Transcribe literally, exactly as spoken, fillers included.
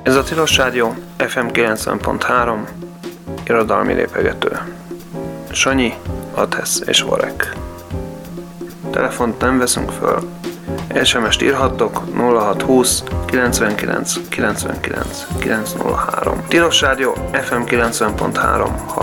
Ez a Tilos Rádió ef em kilencven pont három, irodalmi lépegető. Sanyi, Athesz és Vorek. Telefont nem veszünk föl. es em est írhattok nulla hat húsz kilencvenkilenc kilencvenkilenc kilencszázhárom. Tilos Rádió ef em kilencven pont három.